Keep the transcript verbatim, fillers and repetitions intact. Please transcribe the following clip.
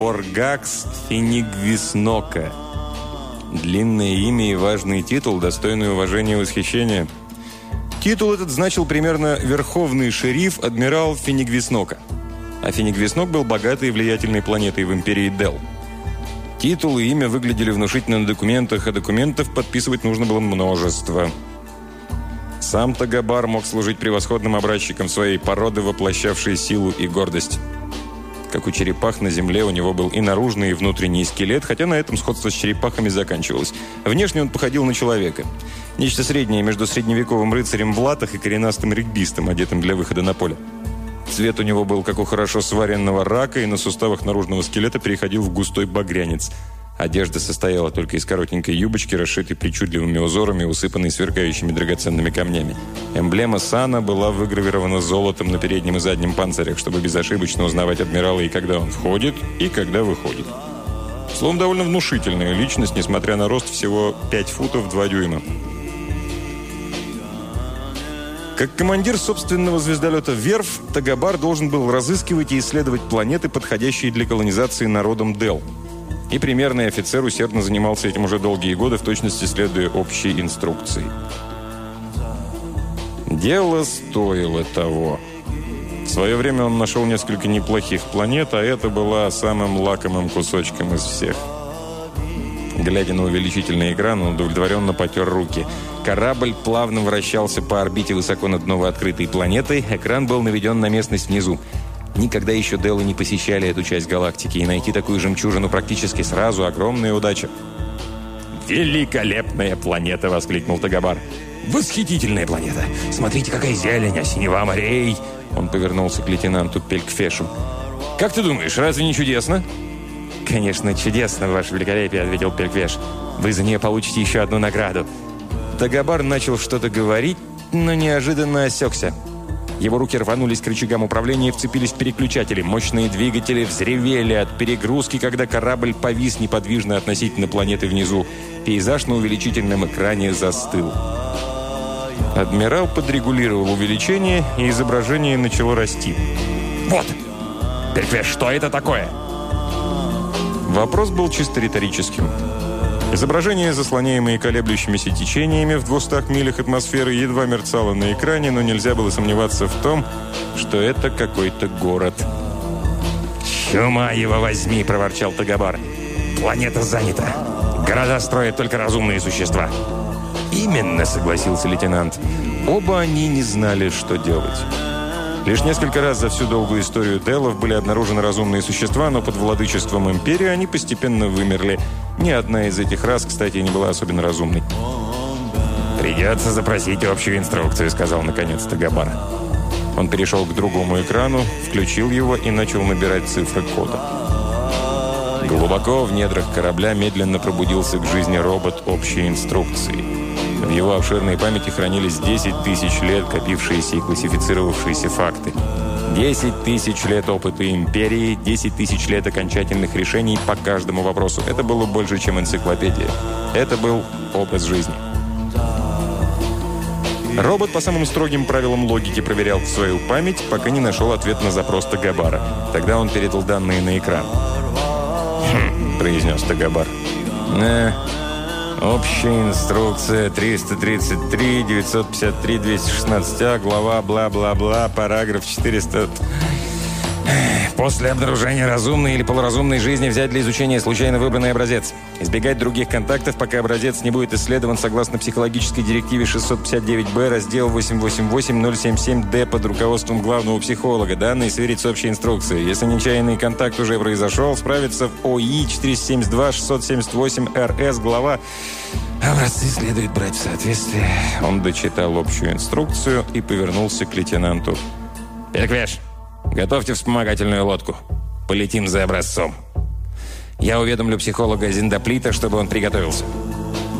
Оргакс Финигвиснока. Длинное имя и важный титул, достойный уважения и восхищения. Титул этот значил примерно «Верховный шериф адмирал Финигвиснока». А Финигвиснок был богатой и влиятельной планетой в империи Дел. Титул и имя выглядели внушительно на документах, а документов подписывать нужно было множество. Сам Тагабар мог служить превосходным образчиком своей породы, воплощавшей силу и гордость. Как у черепах на земле, у него был и наружный, и внутренний скелет, хотя на этом сходство с черепахами заканчивалось. Внешне он походил на человека. Нечто среднее между средневековым рыцарем в латах и коренастым регбистом, одетым для выхода на поле. Цвет у него был, как у хорошо сваренного рака, и на суставах наружного скелета переходил в густой багрянец. Одежда состояла только из коротенькой юбочки, расшитой причудливыми узорами, усыпанной сверкающими драгоценными камнями. Эмблема сана была выгравирована золотом на переднем и заднем панцирях, чтобы безошибочно узнавать адмирала и когда он входит, и когда выходит. Словом, довольно внушительная личность, несмотря на рост всего пять футов два дюйма. Как командир собственного звездолета «Верф», Тагабар должен был разыскивать и исследовать планеты, подходящие для колонизации народом Дел. И примерный офицер усердно занимался этим уже долгие годы, в точности следуя общей инструкции. Дело стоило того. В свое время он нашел несколько неплохих планет, а это была самым лакомым кусочком из всех. Глядя на увеличительный экран, он удовлетворенно потер руки. Корабль плавно вращался по орбите высоко над новооткрытой планетой. Экран был наведен на местность внизу. Никогда еще Делы не посещали эту часть галактики, и найти такую жемчужину практически сразу – огромная удача. «Великолепная планета!» – воскликнул Тагабар. «Восхитительная планета! Смотрите, какая зелень, а синева морей!» Он повернулся к лейтенанту Пелькфешу. «Как ты думаешь, разве не чудесно?» «Конечно, чудесно, ваше великолепие», – ответил Пелькфеш. «Вы за нее получите еще одну награду». Тагабар начал что-то говорить, но неожиданно осекся. Его руки рванулись к рычагам управления и вцепились в переключатели. Мощные двигатели взревели от перегрузки, когда корабль повис неподвижно относительно планеты внизу. Пейзаж на увеличительном экране застыл. Адмирал подрегулировал увеличение, и изображение начало расти. «Вот! Пелькфеш, что это такое?» Вопрос был чисто риторическим. Изображение, заслоняемое колеблющимися течениями в двухстах милях атмосферы, едва мерцало на экране, но нельзя было сомневаться в том, что это какой-то город. «Чума его возьми!» – проворчал Тагабар. «Планета занята. Города строят только разумные существа». «Именно», – согласился лейтенант. Оба они не знали, что делать. Лишь несколько раз за всю долгую историю Делов были обнаружены разумные существа, но под владычеством империи они постепенно вымерли. Ни одна из этих рас, кстати, не была особенно разумной. «Придется запросить общую инструкцию», — сказал наконец Тагабар. Он перешел к другому экрану, включил его и начал набирать цифры кода. Глубоко в недрах корабля медленно пробудился к жизни робот общей инструкции. В его обширной памяти хранились десять тысяч лет копившиеся и классифицировавшиеся факты. десять тысяч лет опыта империи, десять тысяч лет окончательных решений по каждому вопросу. Это было больше, чем энциклопедия. Это был образ жизни. Робот по самым строгим правилам логики проверял свою память, пока не нашел ответ на запрос Тагабара. Тогда он передал данные на экран. «Хм», — произнес Тагабар. «Э, общая инструкция триста тридцать три, девятьсот пятьдесят три, двести шестнадцать А, глава бла-бла-бла, параграф четыреста. После обнаружения разумной или полуразумной жизни взять для изучения случайно выбранный образец. Избегать других контактов, пока образец не будет исследован согласно психологической директиве шестьсот пятьдесят девять Б, раздел восемь восемь восемь ноль семь семь Д под руководством главного психолога. Данные сверить с общей инструкцией. Если нечаянный контакт уже произошел, справиться в ОИ четыреста семьдесят два шестьсот семьдесят восемь Р С, глава «Образцы следует брать в соответствии». Он дочитал общую инструкцию и повернулся к лейтенанту. «Пелькфеш, готовьте вспомогательную лодку. Полетим за образцом. Я уведомлю психолога Зиндоплита, чтобы он приготовился».